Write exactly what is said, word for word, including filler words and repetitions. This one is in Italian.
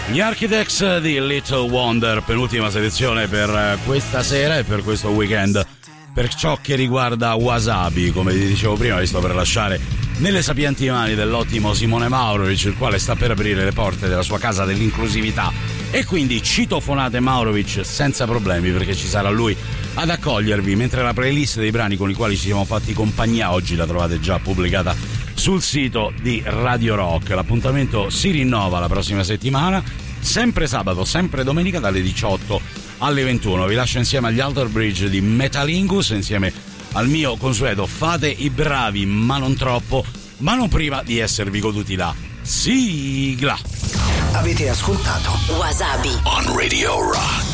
Gli Architects di Little Wonder, penultima selezione per questa sera e per questo weekend. Per ciò che riguarda Wasabi, come vi dicevo prima, vi sto per lasciare nelle sapienti mani dell'ottimo Simone Maurovic, il quale sta per aprire le porte della sua casa dell'inclusività, e quindi citofonate Maurovic senza problemi, perché ci sarà lui ad accogliervi, mentre la playlist dei brani con i quali ci siamo fatti compagnia oggi la trovate già pubblicata sul sito di Radio Rock. L'appuntamento si rinnova la prossima settimana, sempre sabato, sempre domenica dalle diciotto alle ventuno. Vi lascio insieme agli Alter Bridge di Metalingus, insieme al mio consueto Fate i bravi ma non troppo, ma non prima di esservi goduti la sigla. Avete ascoltato Wasabi on Radio Rock.